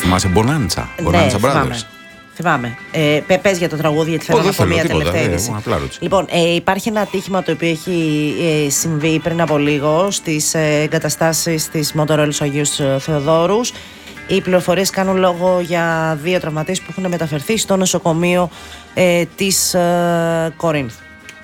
Θυμάσαι Μπονάντσα Brothers? Θυμάμαι. Πες για το τραγούδι, γιατί θέλω να πω μια τελευταία είδηση. Λοιπόν, υπάρχει ένα ατύχημα το οποίο έχει συμβεί πριν από λίγο στις εγκαταστάσεις της Motorola του Αγίου Θεοδόρου. Οι πληροφορίες κάνουν λόγο για 2 τραυματίες που έχουν μεταφερθεί στο νοσοκομείο της Κορίνθου.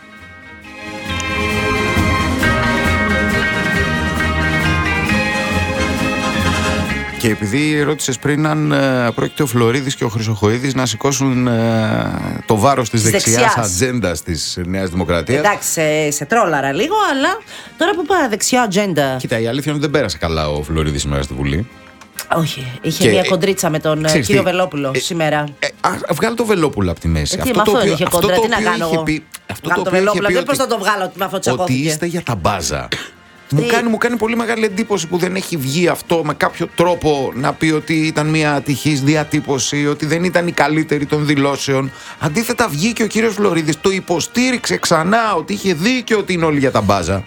Και επειδή ρώτησες πριν αν πρόκειται ο Φλωρίδης και ο Χρυσοχοΐδης να σηκώσουν το βάρος της δεξιάς ατζέντας της Νέας Δημοκρατίας. Εντάξει, σε τρόλαρα λίγο, αλλά τώρα που πάει δεξιά ατζέντα. Κοίτα, η αλήθεια είναι ότι δεν πέρασε καλά ο Φλωρίδης σήμερα στη Βουλή. Όχι, είχε μια κοντρίτσα με τον κύριο Βελόπουλο σήμερα. Βγάλω το Βελόπουλο από τη μέση. Αυτό το οποίο είχε κόντρα, τι να κάνω εγώ. Αυτό το Βελόπουλο, δεν πώς θα το βγάλω αφού τσακώθηκε. Ότι είστε για τα μπάζα. Μου κάνει πολύ μεγάλη εντύπωση που δεν έχει βγει αυτό με κάποιο τρόπο να πει ότι ήταν μια ατυχής διατύπωση, ότι δεν ήταν η καλύτερη των δηλώσεων. Αντίθετα, βγήκε ο κύριος Φλωρίδης, το υποστήριξε ξανά ότι είχε δίκιο ότι είναι όλοι για τα μπάζα.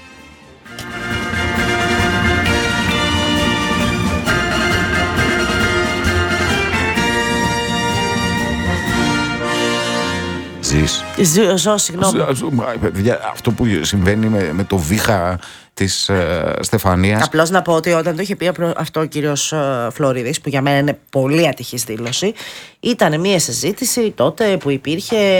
Ζω, συγγνώμη. Αυτό που συμβαίνει με το βήχα της Στεφανίας. Απλώς να πω ότι όταν το είχε πει αυτό ο κύριος Φλωρίδης, που για μένα είναι πολύ ατυχής δήλωση, ήταν μια συζήτηση τότε που υπήρχε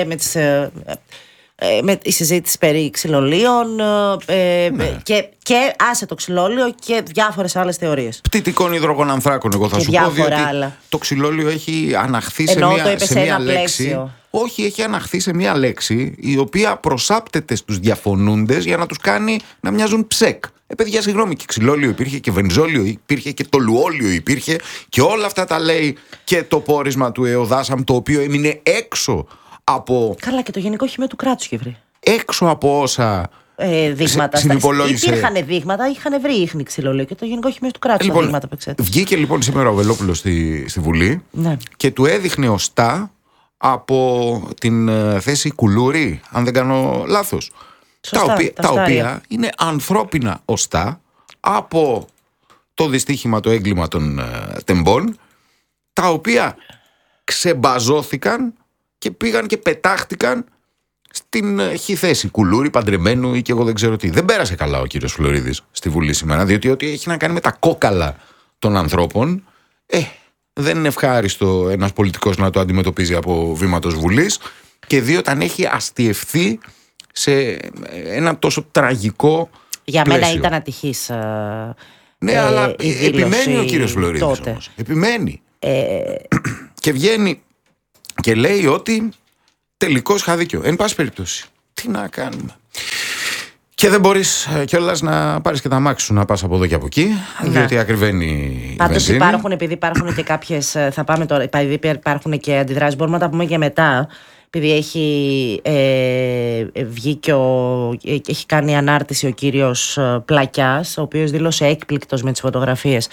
με η συζήτηση περί ξυλολίων και άσε το ξυλόλιο και διάφορες άλλες θεωρίες. Πτυτικών υδρογονανθράκων, εγώ θα σου πω, διότι το ξυλόλιο έχει αναχθεί σε μια λέξη. Όχι, έχει αναχθεί σε μια λέξη η οποία προσάπτεται στους διαφωνούντες για να τους κάνει να μοιάζουν ψεκ. Παιδιά, συγγνώμη, και ξυλόλιο υπήρχε και βενζόλιο υπήρχε και το λουόλιο υπήρχε και όλα αυτά τα λέει και το πόρισμα του ΕΟΔΑΣΑΜ, το οποίο έμεινε έξω από. Καλά, και το Γενικό Χημείο του Κράτους είχε βρει. Έξω από όσα. Δείγματα. Υπήρχαν δείγματα, είχαν βρει ίχνη ξυλόλιο και το Γενικό Χημείο του Κράτους. Δείγματα που εξέτασε. Βγήκε λοιπόν σήμερα ο Βελόπουλος στη Βουλή, ναι, και του έδειχνε οστά από την θέση Κουλούρη, αν δεν κάνω λάθος. Σωστά, τα οποία είναι ανθρώπινα οστά από το δυστύχημα, το έγκλημα των τεμπών, τα οποία ξεμπαζώθηκαν και πήγαν και πετάχτηκαν στην θέση Κουλούρη, παντρεμένου ή και εγώ δεν ξέρω τι. Δεν πέρασε καλά ο κύριος Φλωρίδης στη Βουλή σήμερα, διότι ό,τι έχει να κάνει με τα κόκαλα των ανθρώπων, δεν είναι ευχάριστο ένας πολιτικός να το αντιμετωπίζει από βήματος Βουλής, και 2, όταν έχει αστιευθεί σε ένα τόσο τραγικό για πλαίσιο. Μένα ήταν ατυχής ναι, αλλά επιμένει ο κύριος Φλωρίδης όμως. Επιμένει. Και βγαίνει και λέει ότι τελικώς είχα δίκιο. Εν πάση περιπτώσει, τι να κάνουμε. Και δεν μπορείς κιόλας να πάρεις και τα αμάξι σου να πας από εδώ και από εκεί, διότι ακριβένει η βενζίνη. Πάντως επειδή υπάρχουν και κάποιες, θα πάμε τώρα, επειδή υπάρχουν και αντιδράσεις, μπορούμε να τα πούμε και μετά. Επειδή έχει βγει και έχει κάνει ανάρτηση ο κύριος Πλακιάς, ο οποίος δήλωσε έκπληκτος με τις φωτογραφίες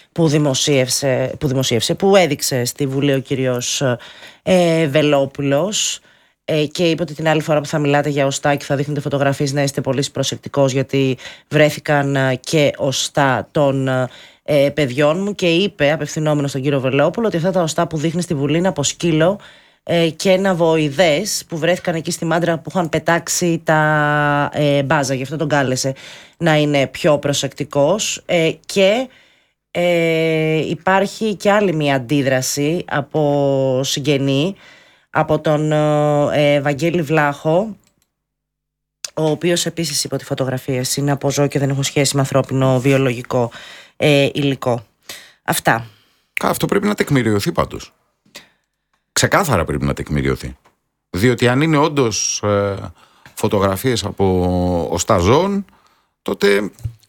που έδειξε στη Βουλή ο κύριος Βελόπουλος, και είπε ότι την άλλη φορά που θα μιλάτε για οστά και θα δείχνετε φωτογραφίες να είστε πολύ προσεκτικός, γιατί βρέθηκαν και οστά των παιδιών μου, και είπε, απευθυνόμενο στον κύριο Βελόπουλο, ότι αυτά τα οστά που δείχνει στη Βουλή είναι από σκύλο και ναυοειδές που βρέθηκαν εκεί στη Μάντρα που είχαν πετάξει τα μπάζα. Γι' αυτό τον κάλεσε να είναι πιο προσεκτικός. Και υπάρχει και άλλη μια αντίδραση από συγγενή, από τον Βαγγέλη Βλάχο, ο οποίος επίσης είπε ότι οι φωτογραφίες είναι από ζώο και δεν έχουν σχέση με ανθρώπινο βιολογικό υλικό. Αυτά. Αυτό πρέπει να τεκμηριωθεί πάντως. Ξεκάθαρα πρέπει να τεκμηριωθεί. Διότι αν είναι όντως φωτογραφίες από οστά ζώων, τότε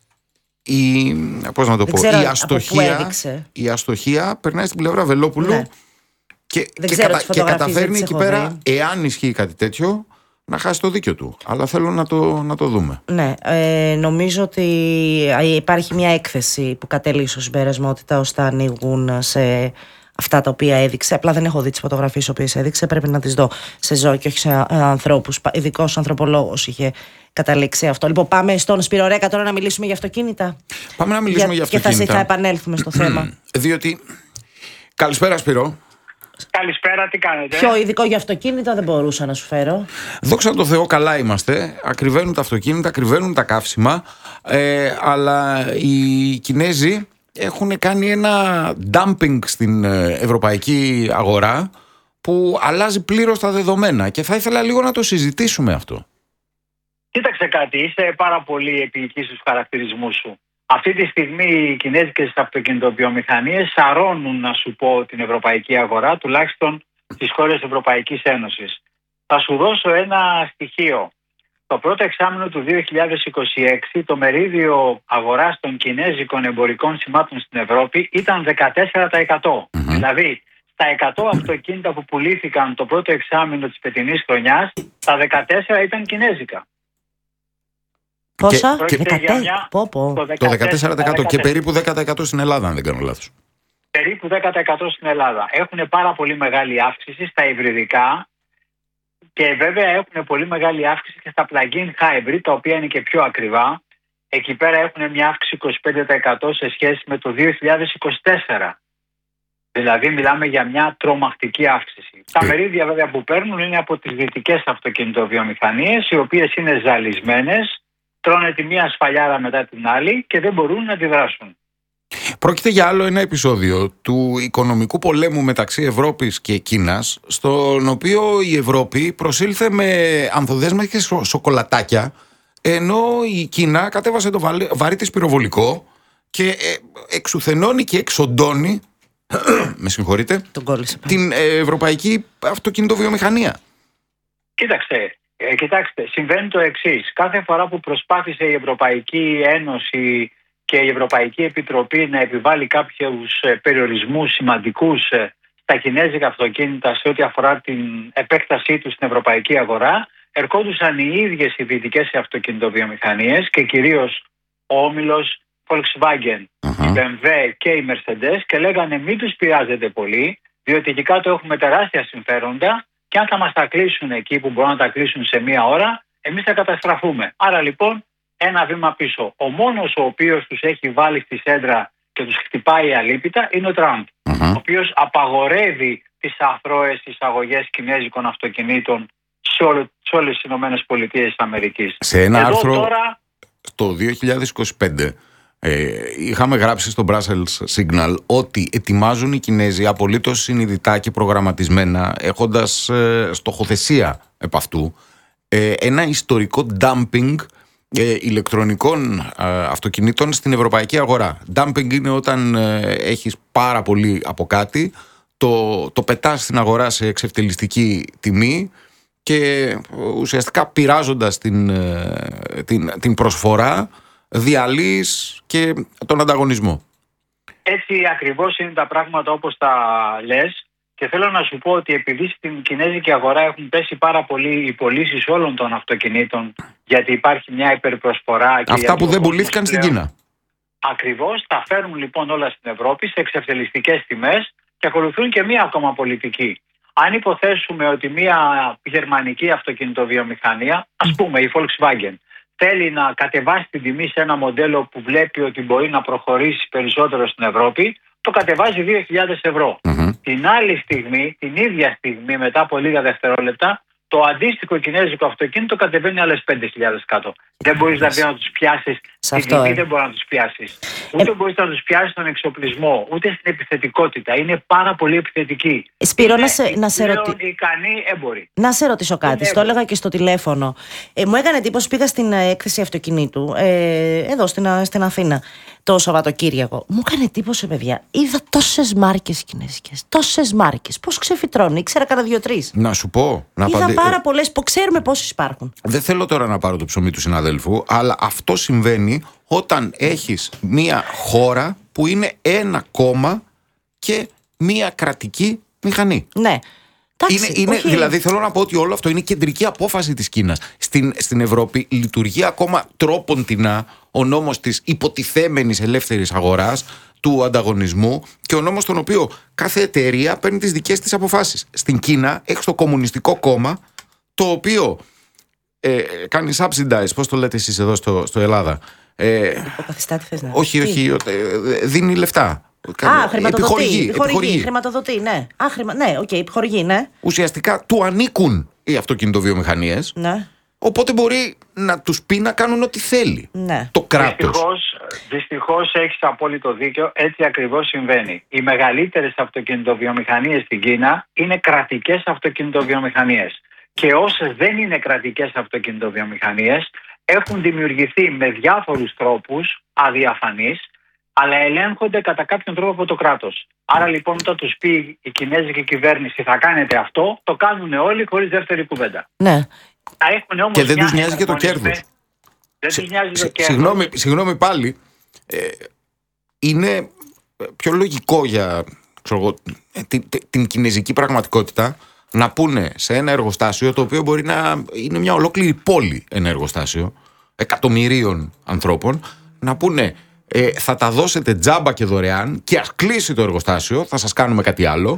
η αστοχία περνάει στην πλευρά Βελόπουλου, ναι, και καταφέρνει εκεί πέρα, εάν ισχύει κάτι τέτοιο, να χάσει το δίκιο του. Αλλά θέλω να το δούμε. Ναι, νομίζω ότι υπάρχει μια έκθεση που κατέληξε στο συμπέρασμα ότι τα οστά ανοίγουν σε αυτά τα οποία έδειξε. Απλά δεν έχω δει τις φωτογραφίες τις οποίες έδειξε. Πρέπει να τις δω σε ζώα και όχι σε ανθρώπους. Ειδικός ανθρωπολόγος είχε καταλήξει αυτό. Λοιπόν, πάμε στον Σπύρο Ρέκα τώρα να μιλήσουμε για αυτοκίνητα. Πάμε να μιλήσουμε για αυτοκίνητα. Και θα επανέλθουμε στο θέμα. Διότι Καλησπέρα, Σπύρο. Καλησπέρα, τι κάνετε? Πιο ειδικό για αυτοκίνητα δεν μπορούσα να σου φέρω. Δόξα τω Θεώ, καλά είμαστε. Ακριβένουν τα αυτοκίνητα, ακριβένουν τα καύσιμα. Αλλά οι Κινέζοι έχουν κάνει ένα dumping στην ευρωπαϊκή αγορά που αλλάζει πλήρως τα δεδομένα. Και θα ήθελα λίγο να το συζητήσουμε αυτό. Κοίταξε κάτι, είσαι πάρα πολύ επίοικης στους χαρακτηρισμούς σου. Αυτή τη στιγμή οι κινέζικες αυτοκινητοβιομηχανίες σαρώνουν, να σου πω, την ευρωπαϊκή αγορά, τουλάχιστον στις χώρες Ευρωπαϊκής Ένωσης. Θα σου δώσω ένα στοιχείο. Το πρώτο εξάμηνο του 2026 το μερίδιο αγοράς των κινέζικων εμπορικών σημάτων στην Ευρώπη ήταν 14%. Δηλαδή, στα 100 αυτοκίνητα που πουλήθηκαν το πρώτο εξάμηνο της φετινής χρονιάς, τα 14 ήταν κινέζικα. Πόσα? Και- 14. Το 14% και περίπου 10% στην Ελλάδα, αν δεν κάνω λάθος. Περίπου 10% στην Ελλάδα. Έχουν πάρα πολύ μεγάλη αύξηση στα υβριδικά και βέβαια έχουν πολύ μεγάλη αύξηση και στα plug-in hybrid, τα οποία είναι και πιο ακριβά. Εκεί πέρα έχουν μια αύξηση 25% σε σχέση με το 2024. Δηλαδή μιλάμε για μια τρομακτική αύξηση. Τα μερίδια βέβαια που παίρνουν είναι από τις δυτικές αυτοκινητοβιομηχανίες, οι οποίες είναι ζαλισμένες, τρώνε τη μία σφαλιάρα μετά την άλλη και δεν μπορούν να αντιδράσουν. Πρόκειται για άλλο ένα επεισόδιο του οικονομικού πολέμου μεταξύ Ευρώπης και Κίνας, στον οποίο η Ευρώπη προσήλθε με ανθοδέσμες και σοκολατάκια, ενώ η Κίνα κατέβασε το βαρύ της πυροβολικό και εξουθενώνει και εξοντώνει με συγχωρείτε, Τον κόλλησε. την ευρωπαϊκή αυτοκινητοβιομηχανία. Κοιτάξτε, συμβαίνει το εξής. Κάθε φορά που προσπάθησε η Ευρωπαϊκή Ένωση και η Ευρωπαϊκή Επιτροπή να επιβάλλει κάποιους περιορισμούς σημαντικούς στα κινέζικα αυτοκίνητα σε ό,τι αφορά την επέκτασή τους στην ευρωπαϊκή αγορά, ερχόντουσαν οι ίδιες οι δυτικές αυτοκινητοβιομηχανίες και κυρίως ο όμιλος Volkswagen, η BMW και η Mercedes και λέγανε μην τους πειράζετε πολύ, διότι εκεί κάτω έχουμε τεράστια συμφέροντα και αν θα μας τα κλείσουν εκεί που μπορούν να τα κλείσουν σε μία ώρα, εμείς θα καταστραφούμε. Άρα λοιπόν ένα βήμα πίσω. Ο μόνος ο οποίος τους έχει βάλει στη σέντρα και τους χτυπάει αλίπητα είναι ο Τραμπ, ο οποίος απαγορεύει τις αθρώες εισαγωγές κινέζικων αυτοκινήτων σε όλες τις Ηνωμένες Πολιτείες της Αμερικής. Σε ένα Εδώ άρθρο τώρα... το 2025 είχαμε γράψει στο Brussels Signal ότι ετοιμάζουν οι Κινέζοι απολύτως συνειδητά και προγραμματισμένα, έχοντας στοχοθεσία επ' αυτού, ένα ιστορικό dumping ηλεκτρονικών αυτοκινήτων στην ευρωπαϊκή αγορά. Dumping είναι όταν έχεις πάρα πολύ από κάτι, το πετάς στην αγορά σε εξευτελιστική τιμή και ουσιαστικά πειράζοντας την προσφορά διαλύεις και τον ανταγωνισμό. Έτσι ακριβώς είναι τα πράγματα όπως τα λες και θέλω να σου πω ότι επειδή στην κινέζικη αγορά έχουν πέσει πάρα πολύ οι πωλήσεις όλων των αυτοκινήτων γιατί υπάρχει μια υπερπροσφορά. Και αυτά που δεν πουλήθηκαν στην Κίνα. Ακριβώς, τα φέρνουν λοιπόν όλα στην Ευρώπη σε εξευτελιστικές τιμές και ακολουθούν και μία ακόμα πολιτική. Αν υποθέσουμε ότι μία γερμανική αυτοκινητοβιομηχανία, ας πούμε η Volkswagen, θέλει να κατεβάσει την τιμή σε ένα μοντέλο που βλέπει ότι μπορεί να προχωρήσει περισσότερο στην Ευρώπη, το κατεβάζει 2.000 ευρώ. Την άλλη στιγμή, την ίδια στιγμή, μετά από λίγα δευτερόλεπτα, το αντίστοιχο κινέζικο αυτοκίνητο κατεβαίνει άλλες 5.000 κάτω. Δεν μπορείς δηλαδή να τους πιάσεις την τιμή, δεν μπορείς να τους πιάσεις. Ούτε μπορείς να τους πιάσεις στον εξοπλισμό, ούτε στην επιθετικότητα. Είναι πάρα πολύ επιθετικοί. Σπύρο, να σε ρωτήσω κάτι. Το έλεγα και στο τηλέφωνο. Μου έκανε εντύπωση, πήγα στην έκθεση αυτοκινήτου εδώ στην Αθήνα το Σαββατοκύριακο. Μου έκανε εντύπωση, παιδιά. Είδα τόσες μάρκες κινέζικες. Τόσες μάρκες. Πώς ξεφυτρώνει, ήξερα κανένα 2-3. Να σου πω. Είδα πάρα πολλές, ξέρουμε πόσες υπάρχουν. Δεν θέλω τώρα να πάρω το ψωμί του συναδέλφου, αλλά αυτό συμβαίνει όταν έχεις μία χώρα που είναι ένα κόμμα και μία κρατική μηχανή. Ναι. Δηλαδή θέλω να πω ότι όλο αυτό είναι κεντρική απόφαση της Κίνας. Στην Ευρώπη λειτουργεί ακόμα τρόποντινά ο νόμος της υποτιθέμενης ελεύθερης αγοράς, του ανταγωνισμού και ο νόμος στον οποίο κάθε εταιρεία παίρνει τις δικές της αποφάσεις. Στην Κίνα έχεις το Κομμουνιστικό Κόμμα, το οποίο κάνει subsidize, πώς το λέτε εσείς εδώ στο Ελλάδα. Υποκαθιστά, τι θες να όχι, δίνει λεφτά. Επιχορηγεί. Χρηματοδοτεί, ναι. Ναι, επιχορηγεί, ναι. Ουσιαστικά του ανήκουν οι αυτοκινητοβιομηχανίες. Ναι. Οπότε μπορεί να τους πει να κάνουν ό,τι θέλει. Ναι. Το κράτος. Δυστυχώς έχεις απόλυτο δίκιο. Έτσι ακριβώς συμβαίνει. Οι μεγαλύτερες αυτοκινητοβιομηχανίες στην Κίνα είναι κρατικές αυτοκινητοβιομηχανίες. Και όσες δεν είναι κρατικές αυτοκινητοβιομηχανίες έχουν δημιουργηθεί με διάφορους τρόπους αδιαφανείς, αλλά ελέγχονται κατά κάποιον τρόπο από το κράτος. Άρα λοιπόν, όταν τους πει η κινέζικη κυβέρνηση θα κάνετε αυτό, το κάνουν όλοι χωρίς δεύτερη κουβέντα. Ναι. Και δεν τους νοιάζει και το κέρδος. Συγγνώμη πάλι. Είναι πιο λογικό για την κινέζικη πραγματικότητα να πούνε σε ένα εργοστάσιο, το οποίο μπορεί να είναι μια ολόκληρη πόλη, ένα εργοστάσιο εκατομμυρίων ανθρώπων, να πούνε θα τα δώσετε τζάμπα και δωρεάν και ας κλείσει το εργοστάσιο, θα σας κάνουμε κάτι άλλο,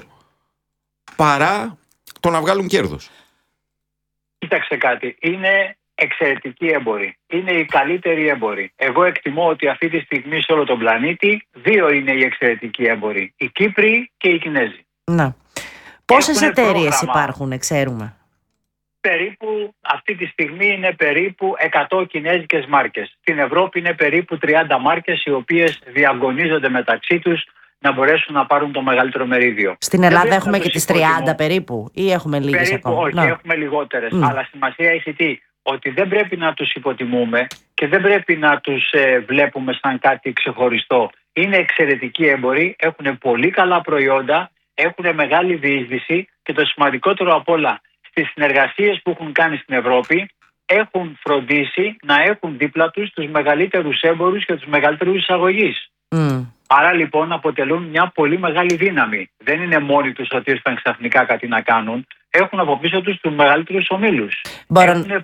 παρά το να βγάλουν κέρδος. Κοίταξε κάτι, είναι εξαιρετικοί έμποροι. Είναι οι καλύτεροι έμποροι. Εγώ εκτιμώ ότι αυτή τη στιγμή σε όλο τον πλανήτη δύο είναι οι εξαιρετικοί έμποροι. Οι Κύπροι και οι Κινέζοι. Να. Πόσες εταιρείες υπάρχουν, ξέρουμε? Περίπου, αυτή τη στιγμή είναι περίπου 100 κινέζικες μάρκες. Στην Ευρώπη είναι περίπου 30 μάρκες, οι οποίες διαγωνίζονται μεταξύ τους να μπορέσουν να πάρουν το μεγαλύτερο μερίδιο. Στην Ελλάδα έχουμε και τις 30 περίπου, ή έχουμε λίγες ακόμα? Όχι, έχουμε λιγότερες. Αλλά σημασία έχει τι? Ότι δεν πρέπει να τους υποτιμούμε και δεν πρέπει να τους βλέπουμε σαν κάτι ξεχωριστό. Είναι εξαιρετικοί έμποροι, έχουν πολύ καλά προϊόντα, έχουν μεγάλη διείσδυση και το σημαντικότερο απ' όλα, στις συνεργασίες που έχουν κάνει στην Ευρώπη, έχουν φροντίσει να έχουν δίπλα τους τους μεγαλύτερους έμπορους και τους μεγαλύτερους εισαγωγείς. Άρα λοιπόν αποτελούν μια πολύ μεγάλη δύναμη. Δεν είναι μόνοι τους ότι ήρθαν ξαφνικά κάτι να κάνουν. Έχουν από πίσω τους τους μεγαλύτερους ομίλους. Έχουν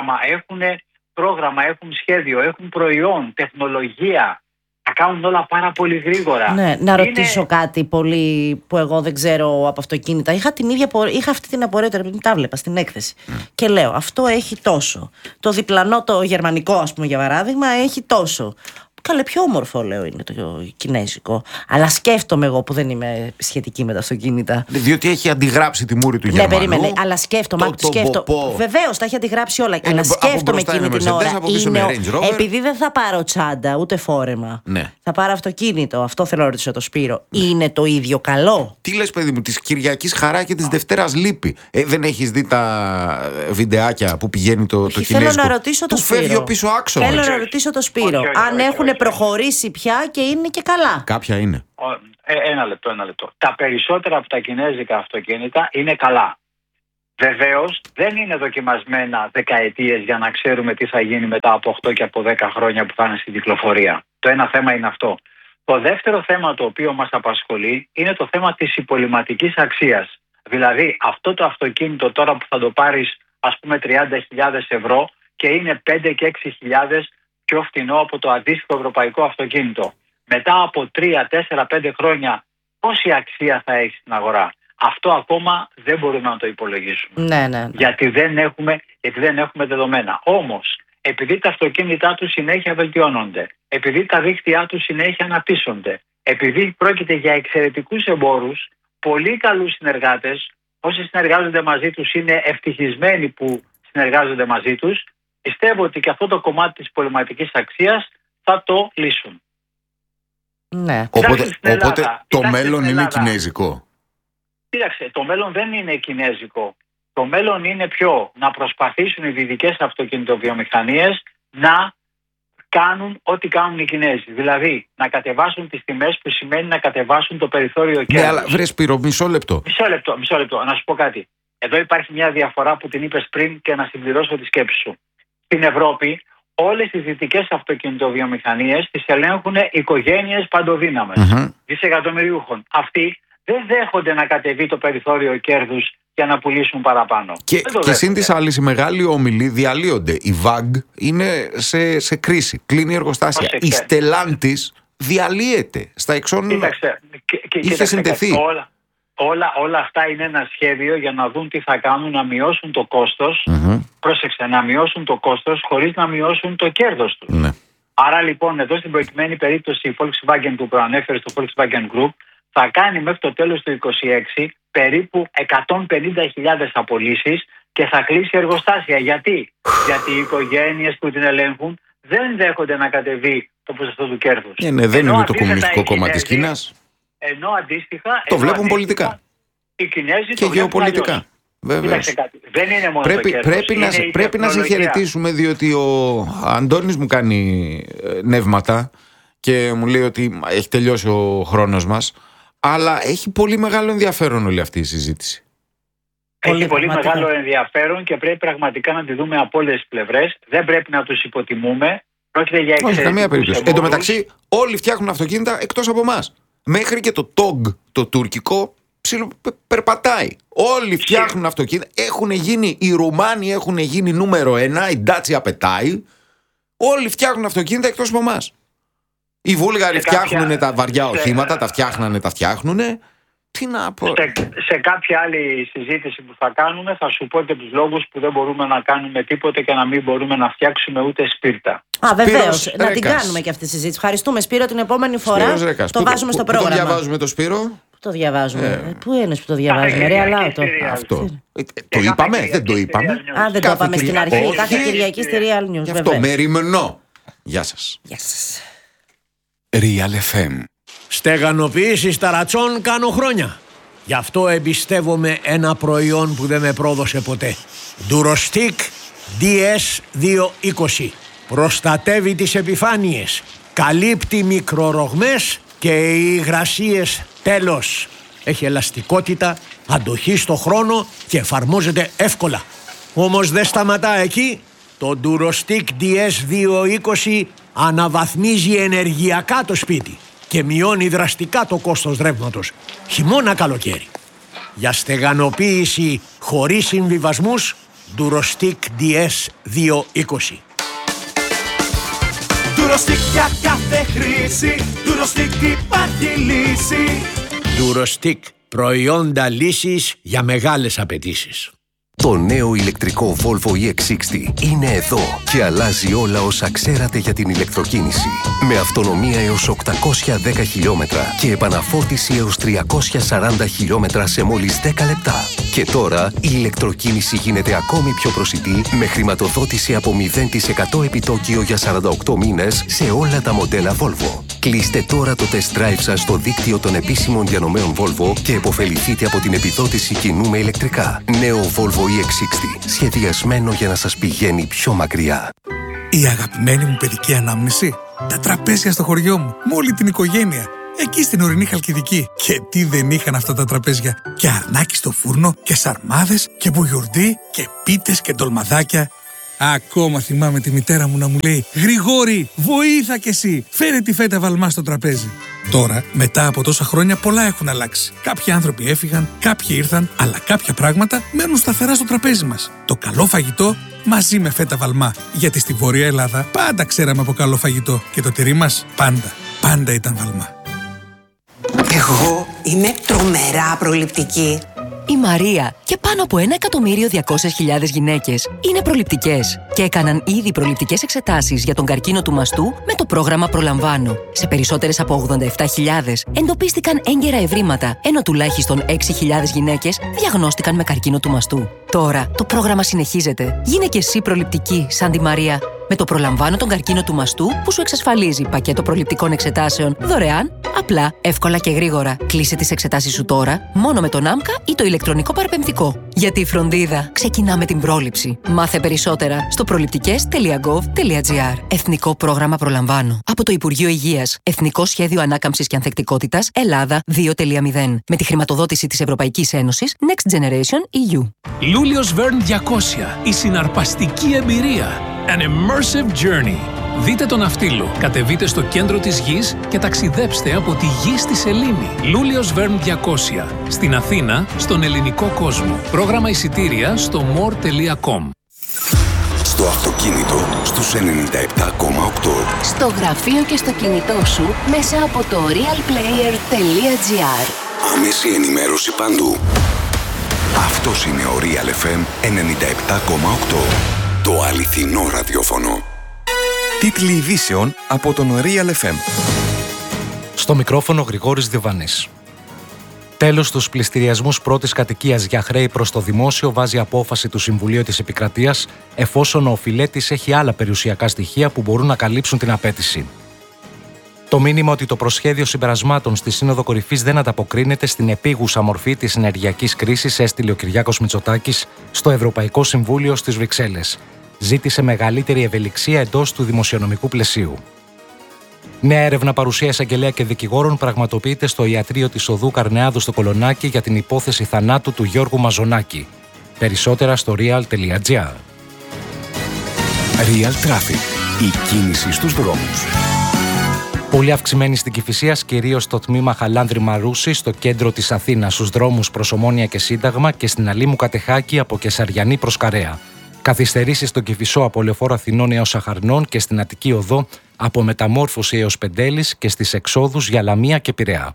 πρόγραμμα, έχουν σχέδιο, έχουν προϊόν, τεχνολογία. Τα κάνουν όλα πάρα πολύ γρήγορα. Ναι, να ρωτήσω κάτι πολύ που εγώ δεν ξέρω από αυτοκίνητα. Είχα αυτή την απορία, τα βλέπα στην έκθεση. Και λέω, αυτό έχει τόσο. Το διπλανό, το γερμανικό, ας πούμε, για παράδειγμα, έχει τόσο. Καλέ, πιο όμορφο, λέω, είναι το κινέζικο. Αλλά σκέφτομαι εγώ, που δεν είμαι σχετική με τα αυτοκίνητα. Διότι έχει αντιγράψει τη μούρη του Γερμανού. Ναι, περίμενε, αλλά σκέφτομαι. Βεβαίως, τα έχει αντιγράψει όλα. Αλλά σκέφτομαι εκείνη την ώρα. Επειδή δεν θα πάρω τσάντα, ούτε φόρεμα. Ναι. Θα πάρω αυτοκίνητο. Αυτό θέλω να ρωτήσω το Σπύρο. Είναι το ίδιο καλό? Τι λες, παιδί μου, της Κυριακής χαρά και της Δευτέρας λύπη. Δεν έχεις δει τα βιντεάκια που πηγαίνει το κινέζικο? Θέλω να ρωτήσω το Σπύρο. Του φεύγει ο πίσω άξονας. Θέλω να ρωτήσω το Σπύρο. Αν έχουν προχωρήσει πια και είναι και καλά. Κάποια είναι. Ένα λεπτό. Τα περισσότερα από τα κινέζικα αυτοκίνητα είναι καλά. Βεβαίως δεν είναι δοκιμασμένα δεκαετίες για να ξέρουμε τι θα γίνει μετά από 8 και από 10 χρόνια που θα είναι στην κυκλοφορία. Το ένα θέμα είναι αυτό. Το δεύτερο θέμα το οποίο μας απασχολεί είναι το θέμα της υπολειμματικής αξίας. Δηλαδή αυτό το αυτοκίνητο τώρα που θα το πάρεις, ας πούμε, 30.000 ευρώ και είναι 5 και 6.000 πιο φθηνό από το αντίστοιχο ευρωπαϊκό αυτοκίνητο. Μετά από 3, 4, 5 χρόνια πόση αξία θα έχει στην αγορά? Αυτό ακόμα δεν μπορούμε να το υπολογίσουμε. Ναι. Γιατί δεν έχουμε δεδομένα. Όμως, επειδή τα αυτοκίνητά τους συνέχεια βελτιώνονται, επειδή τα δίκτυά τους συνέχεια αναπτύσσονται, επειδή πρόκειται για εξαιρετικούς εμπόρους, πολύ καλούς συνεργάτες, όσοι συνεργάζονται μαζί τους είναι ευτυχισμένοι που συνεργάζονται μαζί τους, πιστεύω ότι και αυτό το κομμάτι της πολυματικής αξίας θα το λύσουν. Ναι. Οπότε το μέλλον είναι κινέζικο. Κοίταξε, το μέλλον δεν είναι κινέζικο. Το μέλλον είναι να προσπαθήσουν οι δυτικές αυτοκινητοβιομηχανίες να κάνουν ό,τι κάνουν οι Κινέζοι. Δηλαδή να κατεβάσουν τις τιμές, που σημαίνει να κατεβάσουν το περιθώριο κέρδους. Ναι, αλλά βρε Σπύρο, μισό λεπτό. Μισό λεπτό. Να σου πω κάτι. Εδώ υπάρχει μια διαφορά που την είπες πριν και να συμπληρώσω τη σκέψη σου. Στην Ευρώπη όλες τις δυτικές αυτοκινητοβιομηχανίες τις ελέγχουν οικογένειες παντοδύναμες, δισεκατομμυριούχων. Αυτοί δεν δέχονται να κατεβεί το περιθώριο κέρδους για να πουλήσουν παραπάνω. Και σύν της άλλης, οι μεγάλοι όμιλοι διαλύονται. Η VAG είναι σε κρίση. Κλείνει εργοστάσια. Η Stellantis διαλύεται. Στα εξών είχε συντεθεί. Όλα αυτά είναι ένα σχέδιο για να δουν τι θα κάνουν, να μειώσουν το κόστος. Πρόσεξε, να μειώσουν το κόστος χωρίς να μειώσουν το κέρδος τους. Ναι. Άρα λοιπόν εδώ στην προκειμένη περίπτωση η Volkswagen που προανέφερε στο Volkswagen Group θα κάνει μέχρι το τέλος του 2026 περίπου 150.000 απολύσεις και θα κλείσει εργοστάσια. Γιατί οι οικογένειες που την ελέγχουν δεν δέχονται να κατεβεί το ποσοστό του κέρδους. Δεν είναι το Κομμουνιστικό Κόμμα της Κίνας. Ενώ αντίστοιχα το βλέπουν πολιτικά. Οι Κινέζοι και γεωπολιτικά. Βέβαια. Δεν είναι μόνο το κέρδος. Πρέπει να σε χαιρετήσουμε, διότι ο Αντώνης μου κάνει νεύματα και μου λέει ότι έχει τελειώσει ο χρόνος μας. Αλλά έχει πολύ μεγάλο ενδιαφέρον όλη αυτή η συζήτηση. Έχει πολύ μεγάλο ενδιαφέρον και πρέπει πραγματικά να τη δούμε από όλες τις πλευρές. Δεν πρέπει να τους υποτιμούμε. Πρόκειται για εξαιρετικούς. Όχι, καμία περίπτωση. Εν τω μεταξύ, όλοι φτιάχνουν αυτοκίνητα εκτός από εμάς. Μέχρι και το TOG, το τουρκικό, περπατάει. Όλοι φτιάχνουν αυτοκίνητα. Οι Ρουμάνοι έχουν γίνει νούμερο 1. Η Dacia πετάει. Όλοι φτιάχνουν αυτοκίνητα εκτός από εμάς. Οι Βούλγαροι φτιάχνουν τα βαριά οχήματα, τα φτιάχνουνε. Τι να πω. Σε κάποια άλλη συζήτηση που θα κάνουμε θα σου πω και τους λόγους που δεν μπορούμε να κάνουμε τίποτε και να μην μπορούμε να φτιάξουμε ούτε σπίρτα. Βεβαίως. Να την κάνουμε και αυτή τη συζήτηση. Ευχαριστούμε, Σπύρο, την επόμενη φορά. Το βάζουμε στο πρόγραμμα. Πού το διαβάζουμε το Σπύρο? Το διαβάζουμε. Πού είναι που το διαβάζουμε, ρε Αλάουτο? Αυτό. Το είπαμε, δεν το είπαμε. Δεν το είπαμε στην αρχή. Κάθε Κυριακή στη Real News. Γι' αυτό μεριμνώ. Γεια σας. Real FM. Στεγανοποιήσεις ταρατσών κάνω χρόνια. Γι' αυτό εμπιστεύομαι ένα προϊόν που δεν με πρόδωσε ποτέ. Durostic DS220. Προστατεύει τις επιφάνειες, καλύπτει μικρορογμές και οι υγρασίες τέλος. Έχει ελαστικότητα, αντοχή στο χρόνο και εφαρμόζεται εύκολα. Όμως δεν σταματά εκεί. Το Durostic DS220 αναβαθμίζει ενεργειακά το σπίτι και μειώνει δραστικά το κόστος ρεύματος, χειμώνα καλοκαίρι. Για στεγανοποίηση χωρίς συμβιβασμούς, Durostic DS220. Durostic για κάθε χρήση, Durostic υπάρχει λύση. Durostic, προϊόντα λύσης για μεγάλες απαιτήσεις. Το νέο ηλεκτρικό Volvo EX60 είναι εδώ και αλλάζει όλα όσα ξέρατε για την ηλεκτροκίνηση. Με αυτονομία έως 810 χιλιόμετρα και επαναφόρτιση έως 340 χιλιόμετρα σε μόλις 10 λεπτά. Και τώρα η ηλεκτροκίνηση γίνεται ακόμη πιο προσιτή με χρηματοδότηση από 0% επιτόκιο για 48 μήνες σε όλα τα μοντέλα Volvo. Κλείστε τώρα το test drive σας στο δίκτυο των επίσημων διανομέων Volvo και επωφεληθείτε από την επιδότηση κοινού με ηλεκτρικά. Νέο Volvo EX60, σχεδιασμένο για να σας πηγαίνει πιο μακριά. Η αγαπημένη μου παιδική ανάμνηση, τα τραπέζια στο χωριό μου, με όλη την οικογένεια, εκεί στην ορεινή Χαλκιδική. Και τι δεν είχαν αυτά τα τραπέζια. Και αρνάκι στο φούρνο, και σαρμάδες, και μπουγιουρντί, και πίτες και ντολμαδάκια. Ακόμα θυμάμαι τη μητέρα μου να μου λέει «Γρηγόρη, βοήθα κι εσύ, φέρε τη φέτα βαλμά στο τραπέζι». Τώρα, μετά από τόσα χρόνια, πολλά έχουν αλλάξει. Κάποιοι άνθρωποι έφυγαν, κάποιοι ήρθαν, αλλά κάποια πράγματα μένουν σταθερά στο τραπέζι μας. Το καλό φαγητό μαζί με φέτα βαλμά. Γιατί στη Βόρεια Ελλάδα πάντα ξέραμε από καλό φαγητό και το τυρί μας πάντα ήταν βαλμά. Εγώ είμαι τρομερά προληπτική. Η Μαρία και πάνω από 1.200.000 γυναίκες είναι προληπτικές και έκαναν ήδη προληπτικές εξετάσεις για τον καρκίνο του μαστού με το πρόγραμμα Προλαμβάνω. Σε περισσότερες από 87.000 εντοπίστηκαν έγκαιρα ευρήματα, ενώ τουλάχιστον 6.000 γυναίκες διαγνώστηκαν με καρκίνο του μαστού. Τώρα το πρόγραμμα συνεχίζεται. Γίνε και εσύ προληπτική σαν τη Μαρία. Με το Προλαμβάνω τον καρκίνο του μαστού που σου εξασφαλίζει πακέτο προληπτικών εξετάσεων δωρεάν, απλά, εύκολα και γρήγορα. Κλείσε τις εξετάσεις σου τώρα, μόνο με τον ΆΜΚΑ ή το ηλεκτρονικό παραπεμптικό. Γιατί η φροντίδα ξεκινά με την πρόληψη. Μάθε περισσότερα στο προληπτικές.gov.gr. Εθνικό πρόγραμμα Προλαμβάνω. Από το Υπουργείο Υγείας. Εθνικό Σχέδιο Ανάκαμψης και Ανθεκτικότητας Ελλάδα 2.0. Με τη χρηματοδότηση της Ευρωπαϊκής Ένωσης Next Generation EU. Λούλιος Verne 200. Η συναρπαστική εμπειρία. An immersive journey. Δείτε τον Ναυτίλο, κατεβείτε στο κέντρο της γης και ταξιδέψτε από τη γη στη σελήνη. Λούλιος Verne 200. Στην Αθήνα, στον ελληνικό κόσμο. Πρόγραμμα εισιτήρια στο more.com. Στο αυτοκίνητο, στους 97,8. Στο γραφείο και στο κινητό σου, μέσα από το realplayer.gr. Άμεση ενημέρωση παντού. Αυτός είναι ο Real FM 97,8. Το αληθινό ραδιόφωνο. Τίτλοι ειδήσεων από τον Real FM. Στο μικρόφωνο Γρηγόρης Διβανής. Τέλος στους πληστηριασμούς πρώτης κατοικίας για χρέη προς το δημόσιο βάζει απόφαση του Συμβουλίου της Επικρατείας, εφόσον ο οφειλέτης έχει άλλα περιουσιακά στοιχεία που μπορούν να καλύψουν την απέτηση. Το μήνυμα ότι το προσχέδιο συμπερασμάτων στη Σύνοδο Κορυφής δεν ανταποκρίνεται στην επίγουσα μορφή της ενεργειακής κρίσης έστειλε ο Κυριάκος Μητσοτάκης στο Ευρωπαϊκό Συμβούλιο στις Βρυξέλλες. Ζήτησε μεγαλύτερη ευελιξία εντός του δημοσιονομικού πλαισίου. Νέα έρευνα παρουσία εισαγγελέα και δικηγόρων πραγματοποιείται στο ιατρείο της Οδού Καρνεάδου στο Κολονάκι για την υπόθεση θανάτου του Γιώργου Μαζονάκη. Περισσότερα στο real.gr. Real Traffic. Η κίνηση στους δρόμους. Πολύ αυξημένη στην Κηφισίας, κυρίως στο τμήμα Χαλάνδρη-Μαρούσι, στο κέντρο της Αθήνας, στους δρόμους προς Ομόνια και Σύνταγμα και στην Αλήμου Κατεχάκη από Κεσαριανή προς Καρέα. Καθυστερήσεις στον Κηφισό από Λεωφόρο Αθηνών έως Αχαρνών και στην Αττική Οδό από Μεταμόρφωση έως Πεντέλης και στις εξόδους για Λαμία και Πειραιά.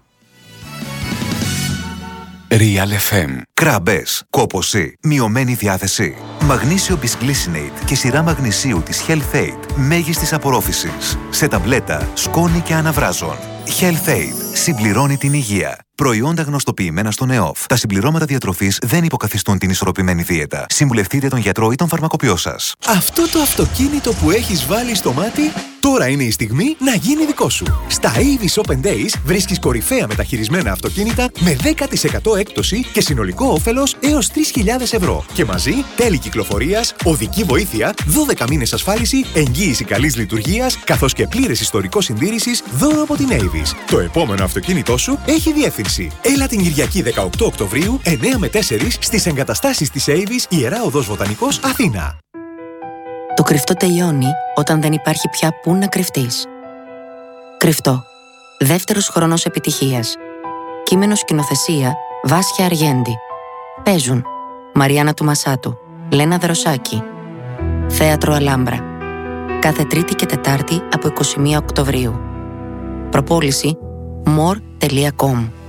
Real FM. Κράμπες, κόπωση, μειωμένη διάθεση. Μαγνήσιο Bisglycinate και σειρά μαγνησίου της Health Aid μέγιστης απορρόφησης. Σε ταμπλέτα, σκόνη και αναβράζων. Health Aid συμπληρώνει την υγεία. Προϊόντα γνωστοποιημένα στον ΕΟΦ. Τα συμπληρώματα διατροφής δεν υποκαθιστούν την ισορροπημένη δίαιτα. Συμβουλευτείτε τον γιατρό ή τον φαρμακοποιό σας. Αυτό το αυτοκίνητο που έχεις βάλει στο μάτι, τώρα είναι η στιγμή να γίνει δικό σου. Στα Avis Open Days βρίσκεις κορυφαία μεταχειρισμένα αυτοκίνητα με 10% έκπτωση και συνολικό όφελος έως 3.000 ευρώ. Και μαζί τέλη κυκλοφορίας, οδική βοήθεια, 12 μήνες ασφάλιση, εγγύηση καλής λειτουργίας, καθώς και πλήρες ιστορικό συντήρησης δώρο από την Avis. Το επόμενο αυτοκίνητό σου έχει διεύθυνση. Έλα την Κυριακή 18 Οκτωβρίου, 9 με 4 στις εγκαταστάσεις της Avis, Ιερά Οδός Βοτανικός, Αθήνα. Το κρυφτό τελειώνει όταν δεν υπάρχει πια πού να κρυφτείς. Κρυφτό. Δεύτερος χρόνος επιτυχίας. Κείμενο σκηνοθεσία Βάσια Αργέντη. Παίζουν Μαριάννα Τουμασάτου, Λένα Δροσάκη. Θέατρο Αλάμπρα. Κάθε Τρίτη και Τετάρτη από 21 Οκτωβρίου. Προπόληση more.com.